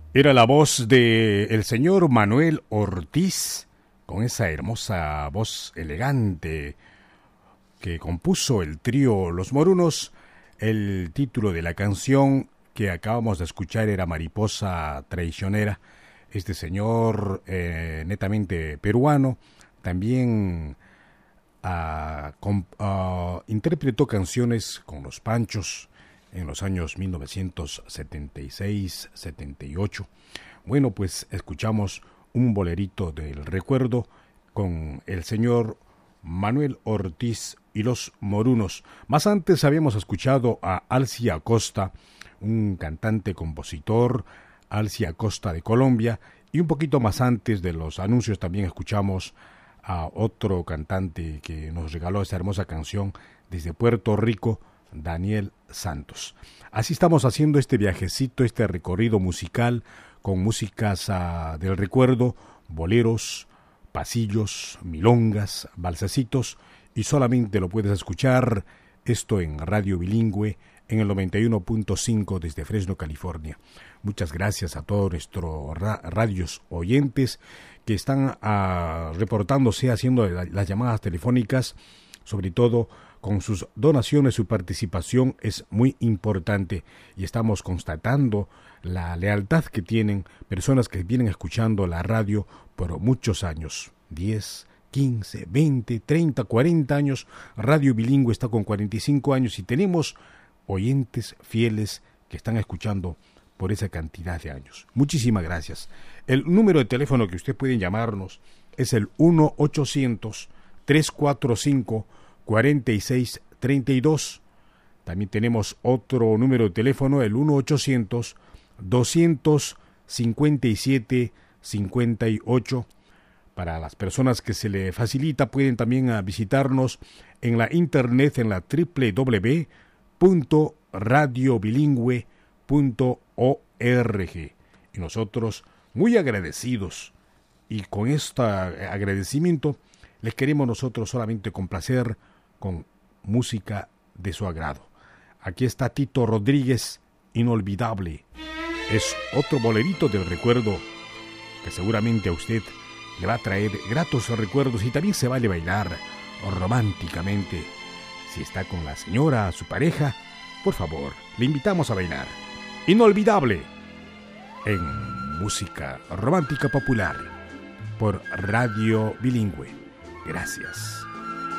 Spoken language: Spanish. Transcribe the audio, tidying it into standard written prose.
Era la voz de el señor Manuel Ortiz, con esa hermosa voz elegante que compuso el trío Los Morunos. El título de la canción que acabamos de escuchar era Mariposa Traicionera. Este señor netamente peruano también interpretó canciones con Los Panchos en los años 1976-78. Bueno, pues escuchamos un bolerito del recuerdo con el señor Manuel Ortiz y Los Morunos. Más antes habíamos escuchado a Alci Acosta, un cantante compositor, Alci Acosta de Colombia, y un poquito más antes de los anuncios también escuchamos a otro cantante que nos regaló esa hermosa canción desde Puerto Rico, Daniel Santos. Así estamos haciendo este viajecito, este recorrido musical con músicas del recuerdo, boleros, pasillos, milongas, balsecitos, y solamente lo puedes escuchar esto en Radio Bilingüe en el 91.5 desde Fresno, California. Muchas gracias a todos nuestros radios oyentes que están reportándose, haciendo las llamadas telefónicas, sobre todo con sus donaciones. Su participación es muy importante y estamos constatando la lealtad que tienen personas que vienen escuchando la radio por muchos años, 10, 15, 20, 30, 40 años. Radio Bilingüe está con 45 años y tenemos oyentes fieles que están escuchando por esa cantidad de años. Muchísimas gracias. El número de teléfono que usted puede llamarnos es el 1-800-345-4632. También tenemos otro número de teléfono, el 1-800-257-58. Para las personas que se le facilita, pueden también visitarnos en la internet, en la www.radiobilingüe.org. Y nosotros, muy agradecidos, y con este agradecimiento, les queremos nosotros solamente complacer con música de su agrado. Aquí está Tito Rodríguez, Inolvidable. Es otro bolerito del recuerdo que seguramente a usted le va a traer gratos recuerdos y también se vale bailar románticamente. Si está con la señora, su pareja, por favor, le invitamos a bailar. Inolvidable en música romántica popular por Radio Bilingüe. Gracias.